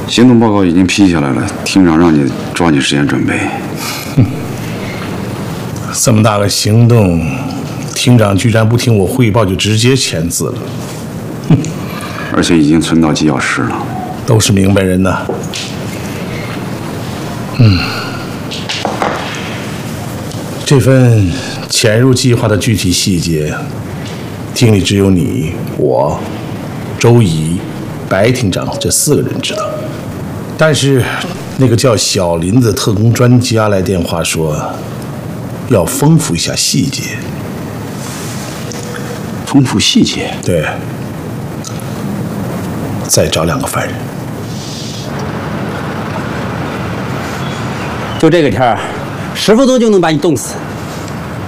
行动报告已经批下来了，厅长让你抓紧时间准备。 这么大个行动，厅长居然不听我汇报就直接签字了， 而且已经存到纪要室了。 都是明白人呐。这份潜入计划的具体细节，厅里只有你、我、周怡、白厅长这4个人知道。但是那个叫小林的特工专家来电话说，要丰富一下细节。 丰富细节？ 对，再找2个犯人。 就这个天儿，10分钟就能把你冻死。